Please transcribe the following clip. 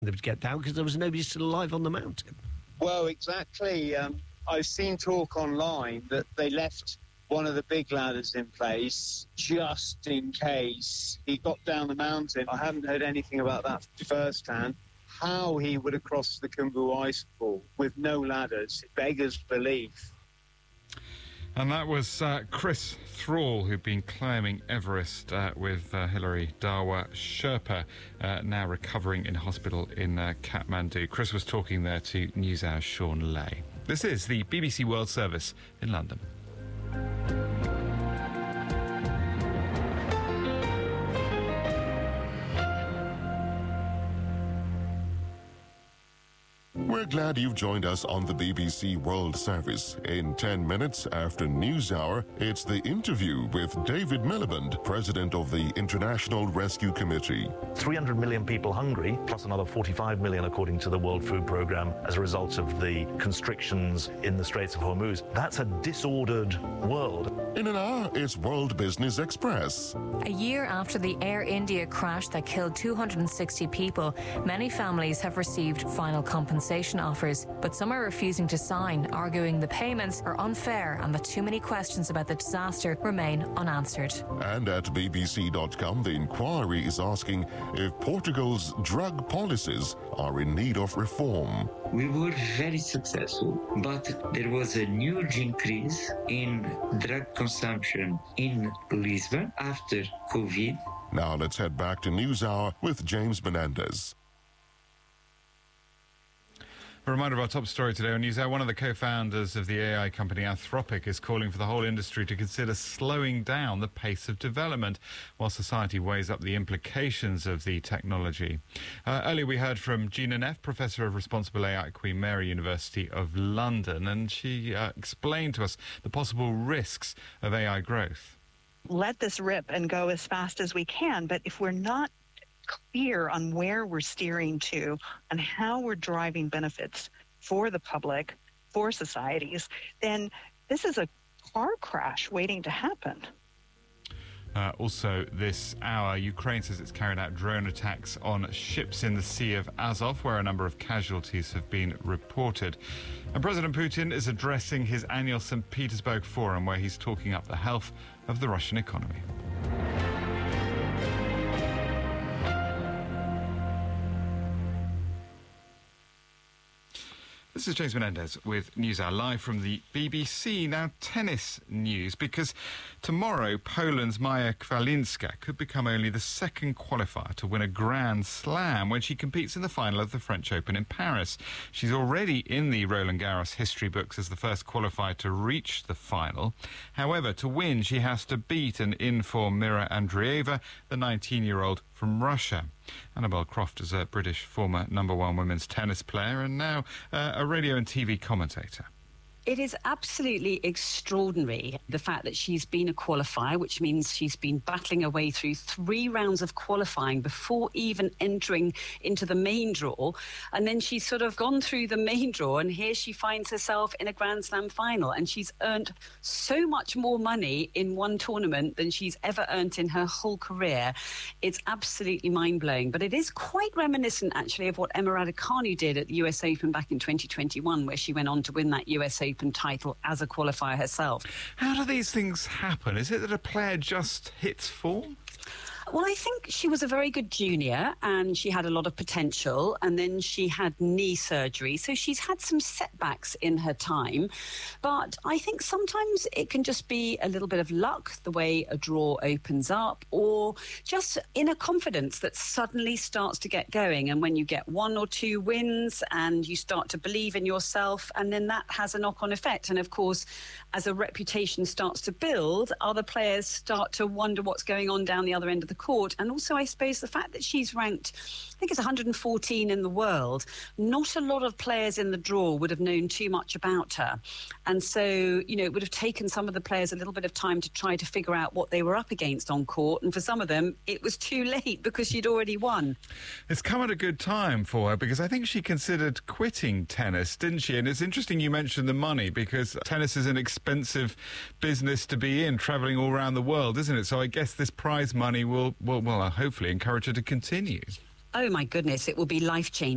They would get down because there was nobody still alive on the mountain. Well, exactly. I've seen talk online that they left one of the big ladders in place just in case he got down the mountain. I haven't heard anything about that firsthand. How he would have crossed the Khumbu Icefall with no ladders beggars belief. And that was Chris Thrall, who'd been climbing Everest with Hilary Dawa Sherpa, now recovering in hospital in Kathmandu. Chris was talking there to NewsHour's Sean Lay. This is the BBC World Service in London. We're glad you've joined us on the BBC World Service. In 10 minutes after NewsHour, it's the interview with David Miliband, President of the International Rescue Committee. 300 million people hungry, plus another 45 million according to the World Food Programme as a result of the constrictions in the Straits of Hormuz. That's a disordered world. In an hour, it's World Business Express. A year after the Air India crash that killed 260 people, many families have received final compensation offers, but some are refusing to sign, arguing the payments are unfair and that too many questions about the disaster remain unanswered. And at bbc.com, the inquiry is asking if Portugal's drug policies are in need of reform. We were very successful, but there was a huge increase in drug consumption in Lisbon after COVID. Now let's head back to NewsHour with James Menendez. A reminder of our top story today on NewsHour. One of the co-founders of the AI company Anthropic is calling for the whole industry to consider slowing down the pace of development while society weighs up the implications of the technology. Earlier we heard from Gina Neff, Professor of Responsible AI at Queen Mary University of London, and she explained to us the possible risks of AI growth. Let this rip and go as fast as we can, but if we're not clear on where we're steering to and how we're driving benefits for the public, for societies, then this is a car crash waiting to happen. Also this hour, Ukraine says it's carried out drone attacks on ships in the Sea of Azov, where a number of casualties have been reported. And President Putin is addressing his annual St. Petersburg Forum, where he's talking up the health of the Russian economy. This is James Menendez with NewsHour, live from the BBC. Now, tennis news, because tomorrow Poland's Maja Kwalinska could become only the second qualifier to win a Grand Slam when she competes in the final of the French Open in Paris. She's already in the Roland Garros history books as the first qualifier to reach the final. However, to win, she has to beat an in-form Mira Andreeva, the 19-year-old from Russia. Annabel Croft is a British former #1 women's tennis player and now a radio and TV commentator. It is absolutely extraordinary, the fact that she's been a qualifier, which means she's been battling her way through 3 rounds of qualifying before even entering into the main draw. And then she's sort of gone through the main draw, and here she finds herself in a Grand Slam final. And she's earned so much more money in one tournament than she's ever earned in her whole career. It's absolutely mind-blowing. But it is quite reminiscent, actually, of what Emma Raducanu did at the US Open back in 2021, where she went on to win that US Open title as a qualifier herself. How do these things happen? Is it that a player just hits form? Well, I think she was a very good junior and she had a lot of potential, and then she had knee surgery. So she's had some setbacks in her time. But I think sometimes it can just be a little bit of luck, the way a draw opens up, or just inner confidence that suddenly starts to get going. And when you get 1 or 2 wins and you start to believe in yourself, and then that has a knock-on effect. And of course, as a reputation starts to build, other players start to wonder what's going on down the other end of the court. And also, I suppose, the fact that she's ranked, I think it's 114 in the world, not a lot of players in the draw would have known too much about her. And so, you know, it would have taken some of the players a little bit of time to try to figure out what they were up against on court. And for some of them, it was too late because she'd already won. It's come at a good time for her, because I think she considered quitting tennis, didn't she? And it's interesting you mentioned the money, because tennis is an expensive business to be in, travelling all around the world, isn't it? So I guess this prize money will hopefully encourage her to continue. Oh, my goodness, it will be life-changing.